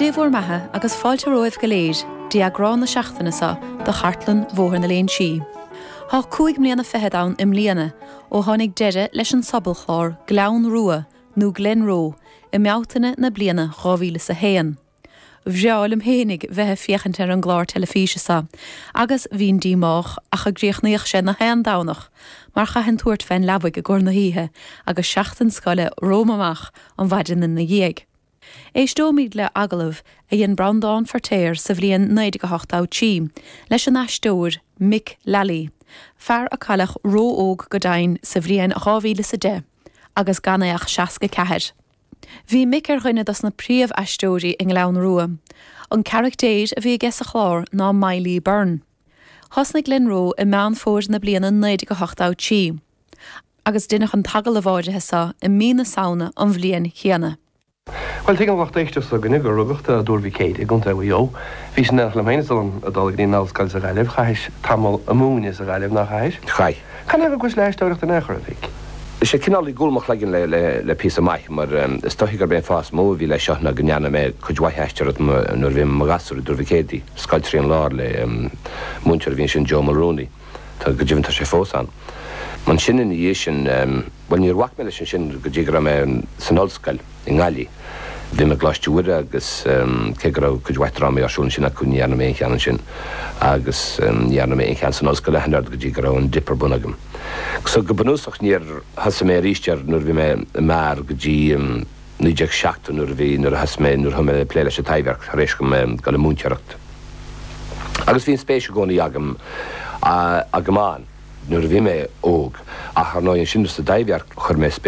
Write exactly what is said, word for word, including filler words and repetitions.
Déhmhór maithe agus fáilte roimh go léir, diagrán na seachtainasa do chartlan mhór na léon si. Tá cúig mbliana feitheadán im líana ó tháinig deire leis an sabalchlár Gleann Rua nó Glenroe i meátaine na bliana dhá mhíle sa héan. Bheáil im hénig bheitthe fiechant ar an gláir telefíseasa, agus bhín dímách a chugríochnaíoch sin na héan dánach, mar chahan tuairt féin labhaig a ggur na híthe agus seachtain scoile rómamach an bhaidir na dhéag. Éistómíd le agalamh a dhéon brandáin fortéir sa bhliain naodige hochtá tí, leis an aistóir Mick Lally, fear a callach róóg go dain sa bhliain dhá mhíle sa de, agus ganaíoch seasca ceithir. Bhí Mick ar dhuine das na príomh aistóirí in Gleann Rua. An charactéir a bhí gas a chlár ná Miley Byrne. Thosna Glenroe i meán fór na bliana naodige hochtá tí, agus duine an tagal a bháide sa i mí na saona an bhliain chéana. Well, tegen wacht echt so gnig rugacht door wie Kate. Ik ont we jou. Wie zijn er mijn dan dat ik die nou skal ze relef ga is tamal amoon is er relef naar huis. Ga. Kan er ook eens lijstoudig de neger ik. Is ken al die goalmach leggen le le le piece of mij, maar is toch ik ben fast mo wie le shot na gnyana me kujwa hester het nur we magasur door wie Kate. Sculpture laar le muncher wie Joe Maloney. Dat gegeven te chefosan. Man shinnen yeshin when you walk me shin gejigra me sanolskal in ali. Bhí me gláistúir agus cégra chudhhaithra mé arsún sin a chun dhéanam é cheann sin agus dhéanam é cheann san oscail lehanard go dtí go raibh an dipper bunagam. So go bunúsach níor hasa mé rístear nuair bhí mé mar go dtí níideag seachta nuair bhí nuair hasa mé nuair thum mé pléile sé taibhearc a réis go go le múnteacht. Agus bhíon spéisio gcónaí agam agamáin nuair bhí mé óg a th náid sin sa taibhearc chur mé